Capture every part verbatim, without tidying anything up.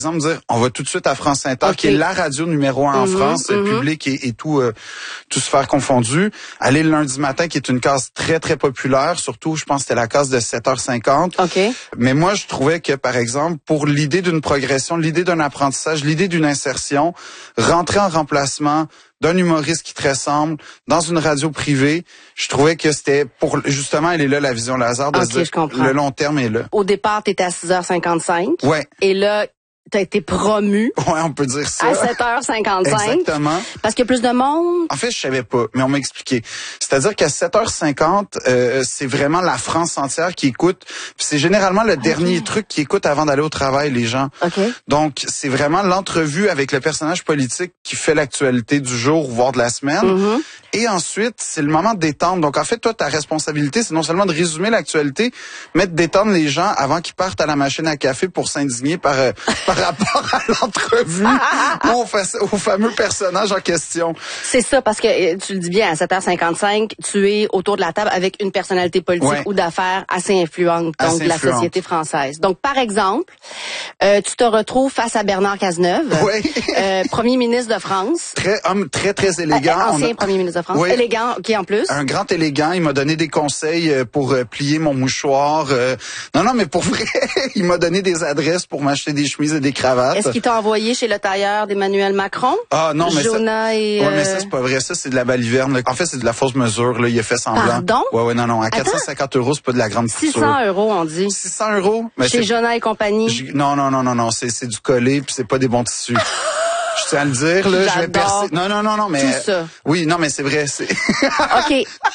exemple, dire, on va tout de suite à France Inter, okay. qui est la radio numéro un en mm-hmm, France, mm-hmm. public et, et tout, euh, tout sphère confondu. Aller le lundi matin, qui est une case très, très populaire, surtout, je pense que c'était la case de sept heures cinquante. Okay. Mais moi, je trouvais que, par exemple, pour l'idée d'une progression, l'idée d'un apprentissage, l'idée d'une insertion, rentrer en remplacement d'un humoriste qui te ressemble dans une radio privée, je trouvais que c'était pour, justement, elle est là, la vision laser, de okay, se dire, je comprends. Le long terme est là. Au départ, t'étais à six heures cinquante-cinq. Ouais. Et là, t'as été promu. Ouais, on peut dire ça. À sept heures cinquante-cinq. Exactement. Parce qu'il y a plus de monde. En fait, je savais pas, mais on m'a expliqué. C'est-à-dire qu'à sept heures cinquante, euh, c'est vraiment la France entière qui écoute. Puis c'est généralement le okay. dernier truc qu'ils écoutent avant d'aller au travail, les gens. Okay. Donc, c'est vraiment l'entrevue avec le personnage politique qui fait l'actualité du jour, voire de la semaine. Mm-hmm. Et ensuite, c'est le moment de détendre. Donc, en fait, toi, ta responsabilité, c'est non seulement de résumer l'actualité, mais de détendre les gens avant qu'ils partent à la machine à café pour s'indigner par euh, par rapport à l'entrevue ou au, fa- au fameux personnage en question. C'est ça, parce que tu le dis bien, à sept heures cinquante-cinq, tu es autour de la table avec une personnalité politique ouais. ou d'affaires assez influente, donc assez de la influente. société française. Donc, par exemple, euh, tu te retrouves face à Bernard Cazeneuve, oui. euh, premier ministre de France. Très homme très, très élégant. Euh, ancien a... premier ministre de France. Oui. Élégant, qui en plus. Un grand élégant. Il m'a donné des conseils pour euh, plier mon mouchoir. Euh... Non, non, mais pour vrai, il m'a donné des adresses pour m'acheter des chemises et des cravates. Est-ce qu'il t'a envoyé chez le tailleur d'Emmanuel Macron? Ah non, mais Jonah ça... et... Ouais, euh... mais ça, c'est pas vrai. Ça, c'est de la baliverne. Là. En fait, c'est de la fausse mesure. Là. Il a fait semblant. Pardon? Ouais, ouais, non, non. À quatre cent cinquante euros, c'est pas de la grande couture. six cents euros, on dit. six cents euros? Mais chez Jonah et compagnie? J... Non, non, non, non, non. C'est, c'est du collé puis c'est pas des bons tissus. Je tiens à le dire, là. J'adore Je vais percer. Non, non, non, non, mais. Tout ça. Oui, non, mais c'est vrai, c'est. OK.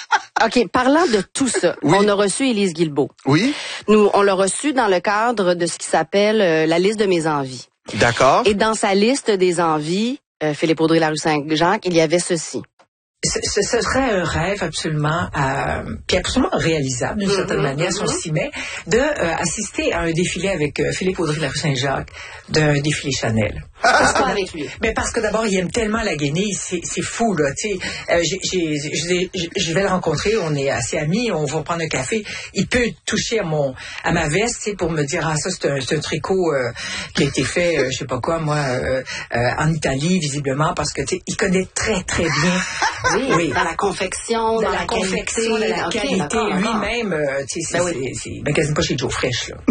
OK. Parlant de tout ça, oui. on a reçu Élise Guilbeault. Oui. Nous, on l'a reçue dans le cadre de ce qui s'appelle euh, la liste de mes envies. D'accord. Et dans sa liste des envies, euh, Philippe Audrey Larue Saint-Jacques, il y avait ceci. Ce, ce serait un rêve absolument, euh, puis absolument réalisable d'une mm-hmm, certaine manière, si on s'y met, de euh, assister à un défilé avec euh, Philippe Audrey Larue Saint-Jacques, d'un défilé Chanel. Parce que, avec lui. Mais parce que d'abord, il aime tellement la Guinée, c'est, c'est fou, là, tu sais. Euh, j'ai, j'ai, j'ai, je vais le rencontrer, on est assez amis, on va prendre un café. Il peut toucher à mon, à ma veste, tu sais, pour me dire, ah, ça, c'est un, c'est un tricot euh, qui a été fait, euh, je sais pas quoi, moi, euh, euh, en Italie, visiblement, parce que, tu sais, il connaît très, très bien. Oui, oui, dans la confection, dans dans la, la confection, qualité, dans la okay, qualité. d'accord, Lui-même, euh, tu sais, c'est, ben oui. c'est, c'est, ben, quasiment pas chez Joe Fresh, là.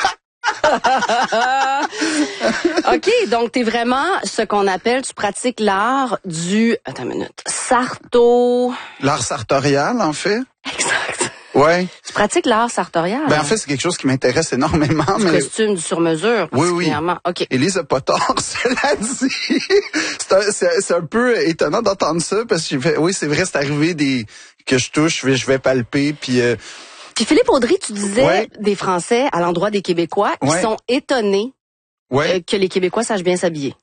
OK, donc t'es vraiment ce qu'on appelle, tu pratiques l'art du, attends une minute, sarto... L'art sartorial, en fait. Exact. Ouais. Tu pratiques l'art sartorial. Ben, en fait, c'est quelque chose qui m'intéresse énormément. Du mais... costume, du sur-mesure, oui, oui. OK. Élise a pas tort, cela dit. c'est, un, c'est, c'est un peu étonnant d'entendre ça, parce que fait, oui, c'est vrai, c'est arrivé des que je touche, je vais, je vais palper, puis... Euh... Puis Philippe Audrey, tu disais ouais. des Français à l'endroit des Québécois qui ouais. sont étonnés ouais. euh, que les Québécois sachent bien s'habiller.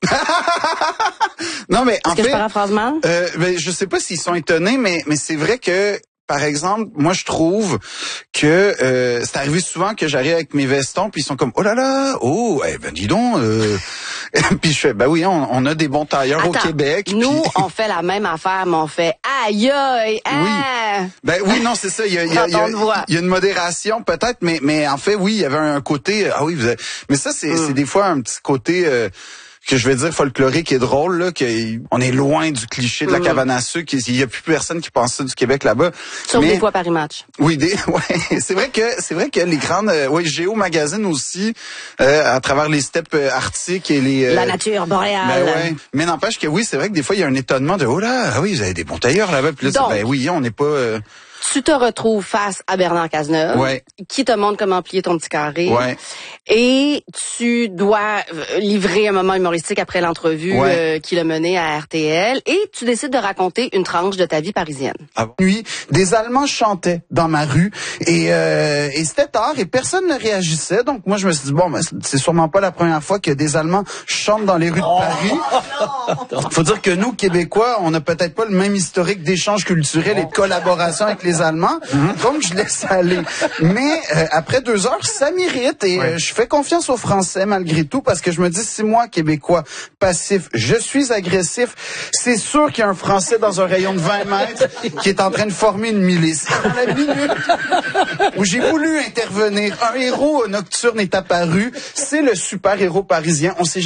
Non, mais Est-ce en que fait... je paraphrase mal? Euh, ben, je sais pas s'ils sont étonnés, mais, mais c'est vrai que... Par exemple, moi je trouve que euh, c'est arrivé souvent que j'arrive avec mes vestons puis ils sont comme oh là là, oh eh ben dis donc euh... puis je fais ben oui, on, on a des bons tailleurs Attends, au Québec. Nous puis... on fait la même affaire, mais on fait aïe aïe. Ah! Oui. Ben oui, non, c'est ça, il y a il y a, il y, a, il y a une modération peut-être, mais mais en fait oui, il y avait un côté ah oui, vous avez... mais ça c'est mm. c'est des fois un petit côté euh, que je vais dire folklorique qui est drôle là, qu'on est loin du cliché de la mmh. cabane à sucre, il y a plus personne qui pense ça du Québec là-bas. Sauf mais, des fois Paris Match. Oui, des, ouais, c'est vrai que c'est vrai que les grandes, euh, ouais, Géo Magazine aussi, euh, à travers les steppes euh, arctiques et les. Euh, la nature boréale. Ben ouais. Mais n'empêche que oui, c'est vrai que des fois il y a un étonnement de oh là, ah oui, vous avez des bons tailleurs là-bas. Puis là, donc, ben oui, on n'est pas. Euh, tu te retrouves face à Bernard Cazeneuve, ouais. qui te montre comment plier ton petit carré. Ouais. Et tu dois livrer un moment humoristique après l'entrevue ouais. euh, qu'il a menée à R T L. Et tu décides de raconter une tranche de ta vie parisienne. À nuit, des Allemands chantaient dans ma rue et, euh, et c'était tard et personne ne réagissait. Donc moi, je me suis dit, bon, ben, c'est sûrement pas la première fois que des Allemands chantent dans les rues de Paris. Oh, faut dire que nous, Québécois, on n'a peut-être pas le même historique d'échange culturel et de collaboration avec les Allemands. Mm-hmm. Donc, je laisse aller. Mais euh, après deux heures, ça m'irrite et ouais. euh, je fais confiance aux Français malgré tout parce que je me dis, si moi, Québécois, passif, je suis agressif, c'est sûr qu'il y a un Français dans un rayon de vingt mètres qui est en train de former une milice. Dans la minute où j'ai voulu intervenir, un héros nocturne est apparu, c'est le super-héros parisien. On sait